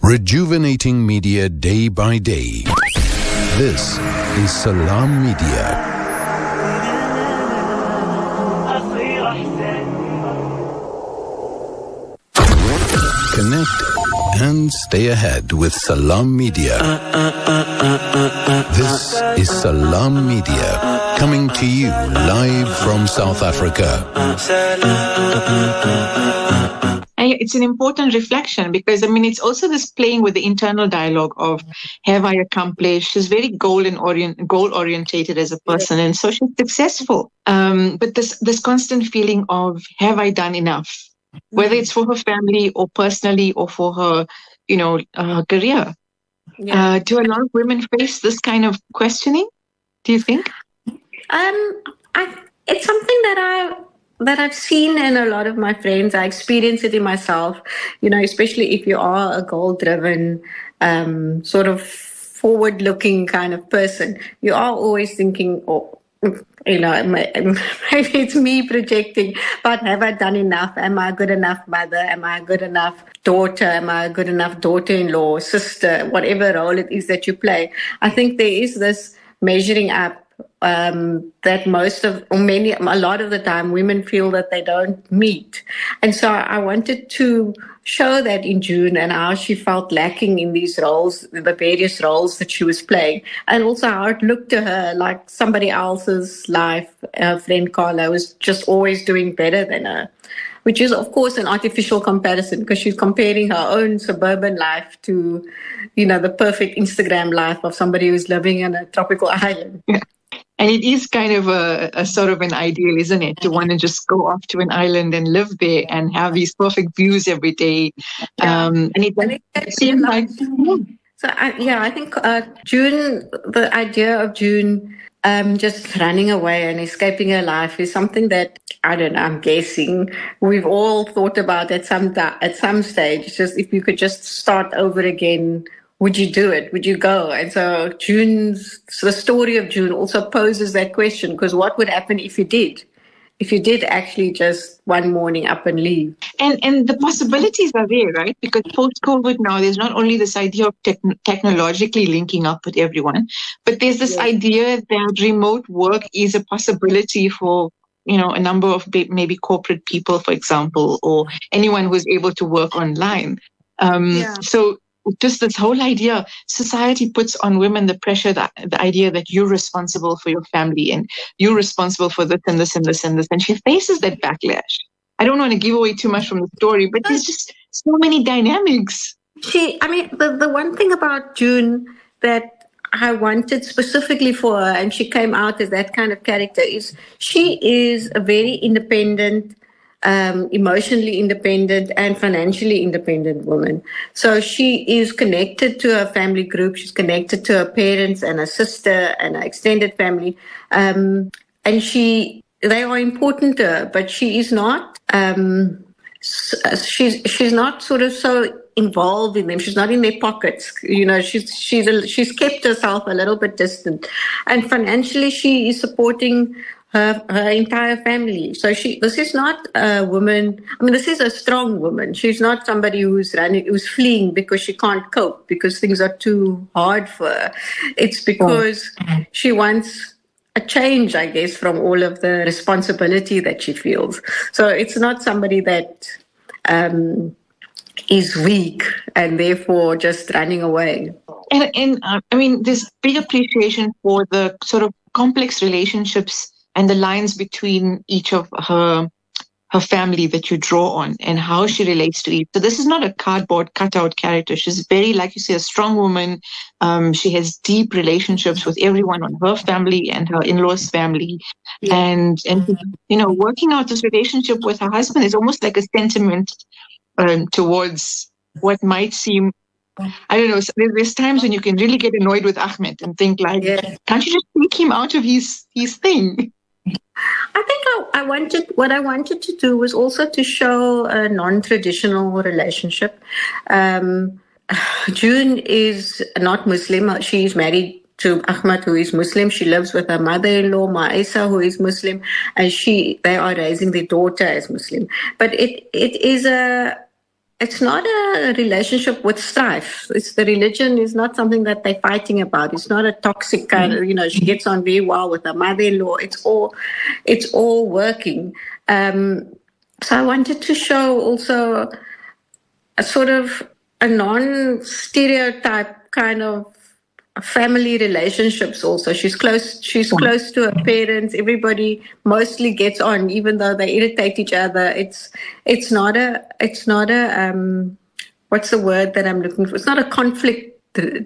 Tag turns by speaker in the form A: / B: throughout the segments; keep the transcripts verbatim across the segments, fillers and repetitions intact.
A: Rejuvenating media day by day. This is Salam Media. Connect and stay ahead with Salam Media. This is Salam Media, coming to you live from South Africa.
B: It's an important reflection because, I mean, it's also this playing with the internal dialogue of, have I accomplished? She's very goal and orient, goal orientated as a person, and so she's successful. Um, but this this constant feeling of, have I done enough? Whether it's for her family or personally or for her, you know, uh, career. Yeah. Uh, do a lot of women face this kind of questioning? Do you think?
C: Um, I, it's something that I. that I've seen in a lot of my friends. I experience it in myself, you know, especially if you are a goal-driven, um, sort of forward-looking kind of person. You are always thinking, oh, you know, maybe it's me projecting, but have I done enough? Am I a good enough mother? Am I a good enough daughter? Am I a good enough daughter-in-law, sister, whatever role it is that you play? I think there is this measuring up Um, that most of, or many, a lot of the time, women feel that they don't meet. And so I wanted to show that in June and how she felt lacking in these roles, the various roles that she was playing. And also how it looked to her like somebody else's life. Her friend Carla was just always doing better than her, which is, of course, an artificial comparison because she's comparing her own suburban life to, you know, the perfect Instagram life of somebody who's living in a tropical island.
B: Yeah. And it is kind of a, a sort of an ideal, isn't it? To want to just go off to an island and live there and have these perfect views every day. Um, and it doesn't seem like...
C: So, I, yeah, I think uh, June, the idea of June um, just running away and escaping her life is something that, I don't know, I'm guessing we've all thought about at some, at some stage. Just if you could just start over again, would you do it? Would you go? And so June's, so the story of June also poses that question, because what would happen if you did? If you did actually just one morning up and leave?
B: And and the possibilities are there, right? Because post-COVID now, there's not only this idea of te- technologically linking up with everyone, but there's this yeah. idea that remote work is a possibility for, you know, a number of maybe corporate people, for example, or anyone who's able to work online. Um, yeah. So just this whole idea, society puts on women the pressure, that the idea that you're responsible for your family and you're responsible for this and this and this and this. And she faces that backlash. I don't want to give away too much from the story, but there's just so many dynamics.
C: She, I mean, the, the one thing about June that I wanted specifically for her, and she came out as that kind of character, is she is a very independent, Um, emotionally independent and financially independent woman. So she is connected to her family group. She's connected to her parents and her sister and her extended family. Um, and she, they are important to her, but she is not, um, she's, she's not sort of so involved in them. She's not in their pockets. You know, she's, she's, a, she's kept herself a little bit distant. And financially, she is supporting Her, her entire family. So she, this is not a woman, I mean, this is a strong woman. She's not somebody who's running, who's fleeing because she can't cope, because things are too hard for her. It's because oh. she wants a change, I guess, from all of the responsibility that she feels. So it's not somebody that um, is weak and therefore just running away.
B: And, and uh, I mean, this big appreciation for the sort of complex relationships and the lines between each of her her family that you draw on and how she relates to each. So this is not a cardboard cutout character. She's very, like you say, a strong woman. Um, she has deep relationships with everyone on her family and her in-laws' family. Yeah. And, and you know, working out this relationship with her husband is almost like a sentiment um, towards what might seem, I don't know, there's times when you can really get annoyed with Ahmed and think like, yeah. can't you just take him out of his, his thing?
C: I think I, I wanted, what I wanted to do was also to show a non-traditional relationship. Um, June is not Muslim. She is married to Ahmed, who is Muslim. She lives with her mother-in-law, Maisa, who is Muslim, and she, they are raising their daughter as Muslim. But it, it is a, it's not a relationship with strife. It's the religion is not something that they're fighting about. It's not a toxic kind of, you know, she gets on very well with her mother-in-law. It's all, it's all working. Um, so I wanted to show also a sort of a non-stereotype kind of family relationships also. She's close, she's close to her parents. Everybody mostly gets on, even though they irritate each other. It's, it's not a, it's not a, um, what's the word that I'm looking for? It's not a conflict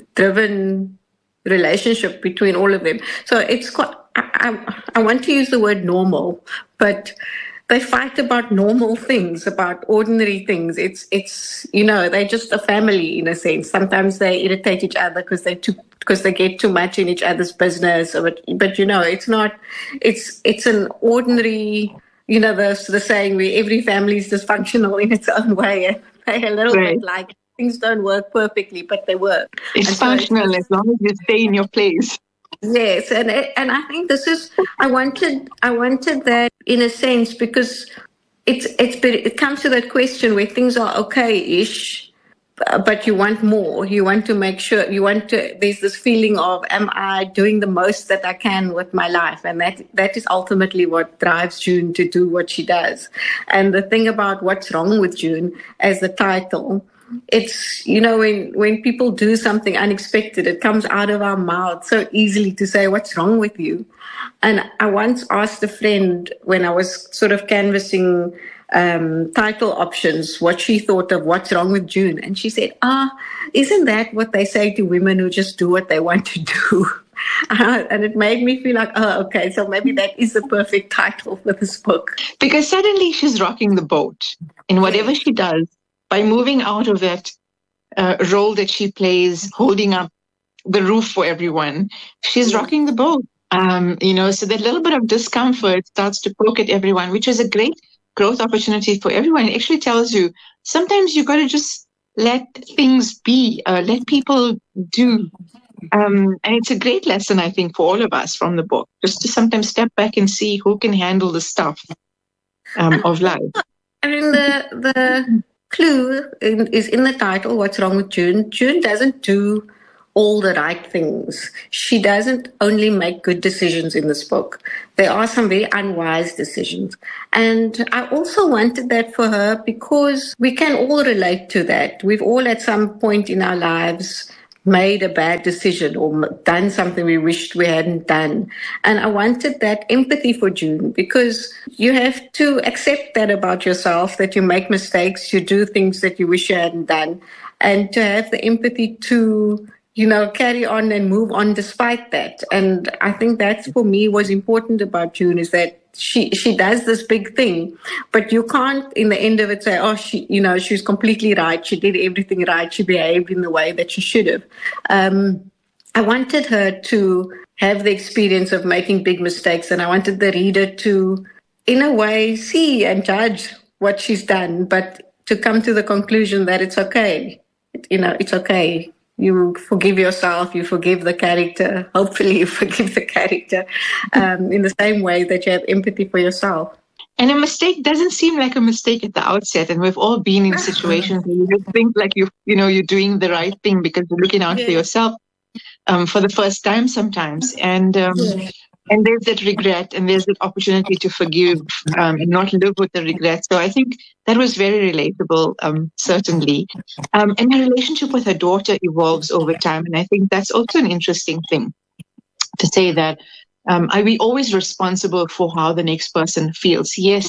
C: driven relationship between all of them. So it's quite, I, I, I want to use the word normal, but they fight about normal things, about ordinary things. It's, it's, you know, they're just a family in a sense. Sometimes they irritate each other because they too, because they get too much in each other's business. But, but you know, it's not, it's, it's an ordinary, you know, the, the saying where every family is dysfunctional in its own way. And they're a little
B: right.
C: bit like things don't work perfectly, but they work.
B: It's and functional so it's, as long as you stay in your place.
C: Yes, and and I think this is I wanted I wanted that in a sense because it's it's it comes to that question where things are okay-ish, but you want more. You want to make sure you want to. There's this feeling of, am I doing the most that I can with my life? And that that is ultimately what drives June to do what she does. And the thing about What's Wrong with June as the title. It's, you know, when, when people do something unexpected, it comes out of our mouth so easily to say, what's wrong with you? And I once asked a friend when I was sort of canvassing um, title options, what she thought of What's Wrong with June. And she said, ah, isn't that what they say to women who just do what they want to do? Uh, and it made me feel like, oh, okay, so maybe that is the perfect title for this book.
B: Because suddenly she's rocking the boat in whatever she does. By moving out of that uh, role that she plays, holding up the roof for everyone, she's rocking the boat. Um, you know, so that little bit of discomfort starts to poke at everyone, which is a great growth opportunity for everyone. It actually tells you sometimes you got to just let things be, uh, let people do. Um, and it's a great lesson, I think, for all of us from the book, just to sometimes step back and see who can handle the stuff um, of life.
C: I mean, the the. clue in, is in the title, What's Wrong with June? June doesn't do all the right things. She doesn't only make good decisions in this book. There are some very unwise decisions. And I also wanted that for her because we can all relate to that. We've all at some point in our lives made a bad decision or done something we wished we hadn't done. And I wanted that empathy for June because you have to accept that about yourself, that you make mistakes, you do things that you wish you hadn't done, and to have the empathy to, you know, carry on and move on despite that. And I think that's for me was important about June is that she she does this big thing, but you can't in the end of it say, oh, she, you know, she's completely right. She did everything right. She behaved in the way that she should have. Um, I wanted her to have the experience of making big mistakes, and I wanted the reader to, in a way, see and judge what she's done, but to come to the conclusion that it's okay. You know, it's okay. You forgive yourself, you forgive the character. Hopefully you forgive the character um, in the same way that you have empathy for yourself.
B: And a mistake doesn't seem like a mistake at the outset. And we've all been in situations where you just think like you, you know, you're doing the right thing because you're looking out yeah. for yourself um, for the first time sometimes. And um, yeah. and there's that regret and there's that opportunity to forgive um, and not live with the regret. So I think that was very relatable, um, certainly. Um, and her relationship with her daughter evolves over time. And I think that's also an interesting thing to say that um, are we always responsible for how the next person feels? Yes,